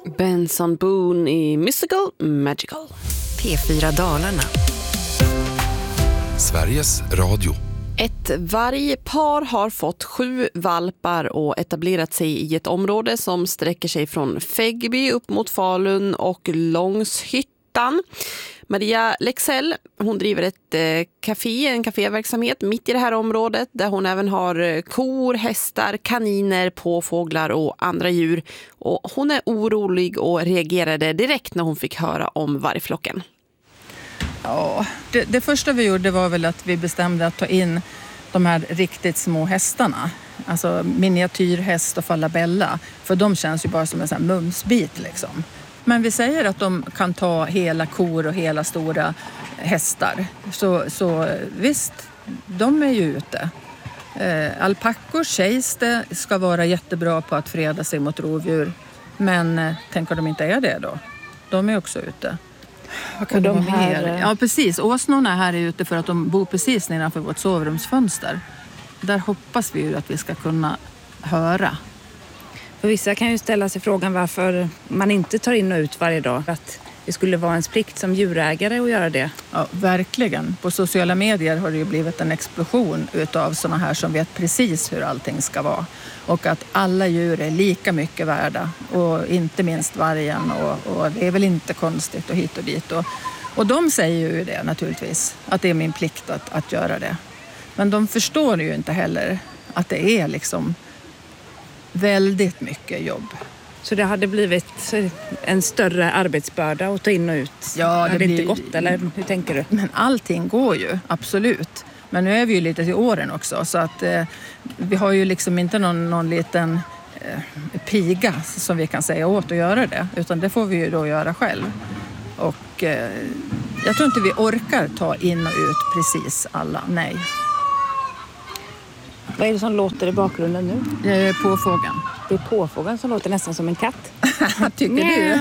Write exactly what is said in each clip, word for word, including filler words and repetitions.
Benson Boone i Mystical Magical. P fyra Dalarna. Sveriges Radio. Ett vargpar har fått sju valpar och etablerat sig i ett område som sträcker sig från Fäggby upp mot Falun och Långshyttan. Maria Lexell, hon driver ett eh, café, en kaféverksamhet mitt i det här området där hon även har kor, hästar, kaniner, påfåglar och andra djur. Och hon är orolig och reagerade direkt när hon fick höra om vargflocken. Ja, det, det första vi gjorde var väl att vi bestämde att ta in de här riktigt små hästarna. Alltså miniatyrhäst och falabella. För de känns ju bara som en sån här mumsbit liksom. Men vi säger att de kan ta hela kor och hela stora hästar. Så, så visst, de är ju ute. Eh, alpackor sägs det ska vara jättebra på att freda sig mot rovdjur. Men eh, tänker de inte är det då? De är också ute. Vad kan de här... Mer? Ja, precis. Åsnorna här är ute för att de bor precis nedanför vårt sovrumsfönster. Där hoppas vi ju att vi ska kunna höra. För vissa kan ju ställa sig frågan varför man inte tar in och ut varje dag. Att det skulle vara en plikt som djurägare att göra det. Ja, verkligen. På sociala medier har det ju blivit en explosion utav såna här som vet precis hur allting ska vara. Och att alla djur är lika mycket värda. Och inte minst vargen. Och, och det är väl inte konstigt och hit och dit. Och, och de säger ju det naturligtvis. Att det är min plikt att, att göra det. Men de förstår ju inte heller att det är liksom väldigt mycket jobb. Så det hade blivit en större arbetsbörda att ta in och ut? Ja, det hade blir... inte gått, eller hur tänker du? Men allting går ju, absolut. Men nu är vi ju lite till åren också. Så att eh, vi har ju liksom inte någon, någon liten eh, piga som vi kan säga åt att göra det. Utan det får vi ju då göra själv. Och eh, jag tror inte vi orkar ta in och ut precis alla, nej. Vad är det som låter i bakgrunden nu? Det är påfågeln. Det är påfågeln som låter nästan som en katt. Tycker du?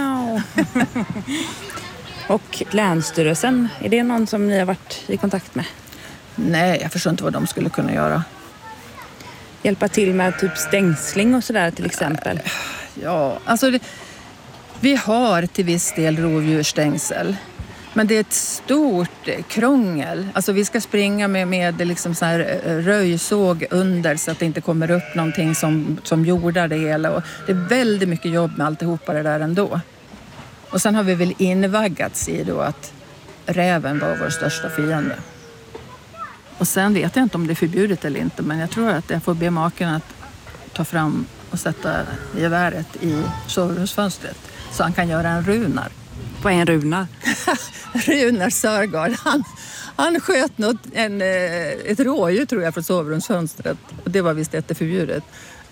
Och Länsstyrelsen, är det någon som ni har varit i kontakt med? Nej, jag förstår inte vad de skulle kunna göra. Hjälpa till med typ stängsling och sådär till exempel? Ja, alltså det, vi har till viss del rovdjursstängsel. Men det är ett stort krångel. Alltså vi ska springa med, med liksom så här röjsåg under så att det inte kommer upp någonting som, som jordar det hela. Och det är väldigt mycket jobb med alltihopa det där ändå. Och sen har vi väl invaggats i då att räven var vår största fiende. Och sen vet jag inte om det är förbjudet eller inte, men jag tror att jag får be maken att ta fram och sätta geväret i sovrumsfönstret så han kan göra en runar. Vad är en runar? Runar Sörgård, han, han sköt något, en, ett rådjur tror jag från sovrumsfönstret. Och det var visst jätteförbjudet.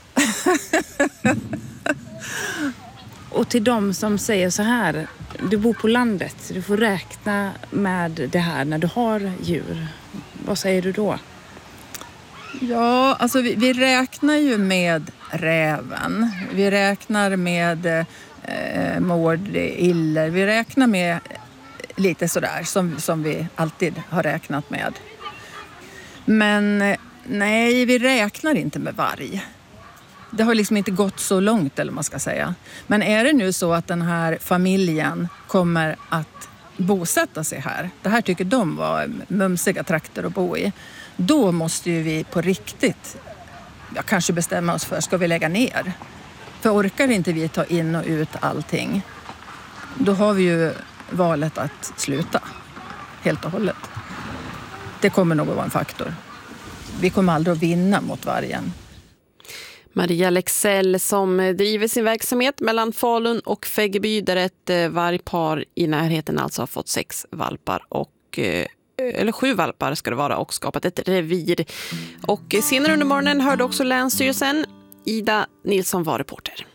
Och till de som säger så här, du bor på landet, du får räkna med det här när du har djur. Vad säger du då? Ja, alltså vi, vi räknar ju med räven. Vi räknar med eh, mård, iller. Vi räknar med lite sådär som, som vi alltid har räknat med. Men nej, vi räknar inte med varg. Det har liksom inte gått så långt, eller man ska säga. Men är det nu så att den här familjen kommer att bosätta sig här, det här tycker de var mumsiga trakter att bo i, då måste ju vi på riktigt ja, kanske bestämma oss för, ska vi lägga ner? För orkar inte vi ta in och ut allting, då har vi ju valet att sluta helt och hållet. Det kommer nog att vara en faktor. Vi kommer aldrig att vinna mot vargen. Maria Lexell som driver sin verksamhet mellan Falun och Fäggby där ett vargpar i närheten alltså har fått sex valpar och eller sju valpar ska det vara och skapat ett revir. Och senare under morgonen hörde också Länsstyrelsen. Ida Nilsson var reporter.